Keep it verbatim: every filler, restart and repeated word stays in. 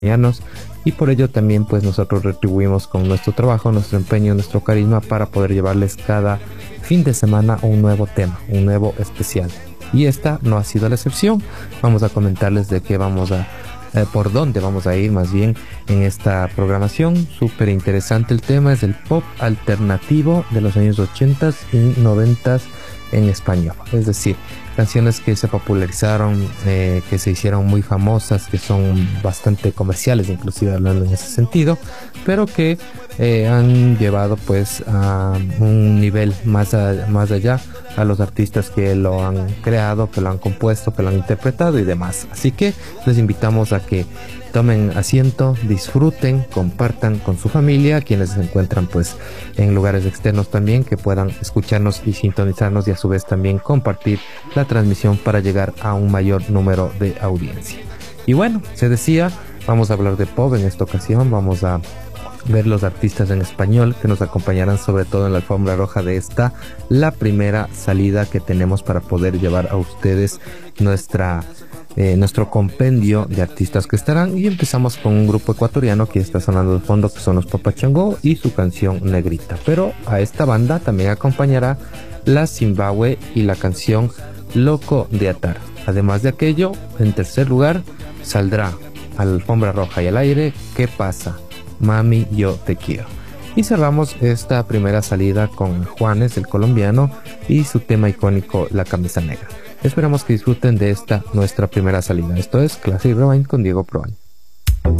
acompañarnos, y por ello también pues nosotros retribuimos con nuestro trabajo, nuestro empeño, nuestro carisma para poder llevarles cada fin de semana un nuevo tema, un nuevo especial. Y esta no ha sido la excepción. Vamos a comentarles de qué vamos a, eh, por dónde vamos a ir más bien en esta programación. Súper interesante el tema, es el pop alternativo de los años ochenta y noventa en español. Es decir, canciones que se popularizaron, eh, que se hicieron muy famosas, que son bastante comerciales, inclusive hablando en ese sentido, pero que eh, han llevado pues a un nivel más, a, más allá a los artistas que lo han creado, que lo han compuesto, que lo han interpretado y demás. Así que les invitamos a que tomen asiento, disfruten, compartan con su familia, quienes se encuentran pues en lugares externos también, que puedan escucharnos y sintonizarnos, y a su vez también compartir la transmisión para llegar a un mayor número de audiencia. Y bueno, se decía, vamos a hablar de pop en esta ocasión, vamos a ver los artistas en español que nos acompañarán sobre todo en la alfombra roja de esta, la primera salida que tenemos para poder llevar a ustedes nuestra Eh, nuestro compendio de artistas que estarán, y empezamos con un grupo ecuatoriano que está sonando de fondo, que son los Papá Changó y su canción Negrita. Pero a esta banda también acompañará la Zimbabue y la canción Loco de Atar. Además de aquello, en tercer lugar saldrá a la alfombra roja y al aire ¿Qué pasa? Mami, yo te quiero. Y cerramos esta primera salida con Juanes, el colombiano, y su tema icónico La Camisa Negra. Esperamos que disfruten de esta nuestra primera salida. Esto es Classic Rewind con Diego Proaño.